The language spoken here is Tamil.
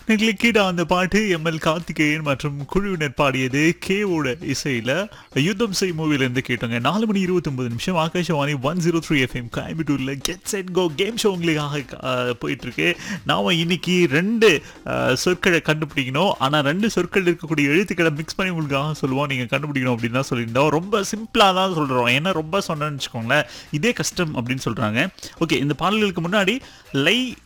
கீழே அந்த பாட்டு எம்எல் கார்த்திகேயன் மற்றும் குழுவினர் பாடியது கேவோட இசையில யுத்தம் செய் மூவில இருந்து கேட்டோங்க. 4:29 ஆகாஷவாணி 103 FM கோயம்புத்தூர்ல get set go game show உங்களுக்காக போயிட்டு இருக்கு. நாம இன்னைக்கு 2 சொற்களை கண்டுபிடிக்கணும். ஆனா 2 சொற்கள் இருக்கக்கூடிய எழுத்துக்களை மிக்ஸ் பண்ணி உங்களுக்காக சொல்லுவோம். நீங்க கண்டுபிடிக்கணும் அப்படின்னு தான் சொல்லியிருந்தோம். ரொம்ப சிம்பிளா தான் சொல்றோம். ஏன்னா ரொம்ப சொன்னேன்னு வச்சுக்கோங்களேன், இதே கஷ்டம் அப்படின்னு சொல்றாங்க. ஓகே, இந்த பாடல்களுக்கு முன்னாடி லை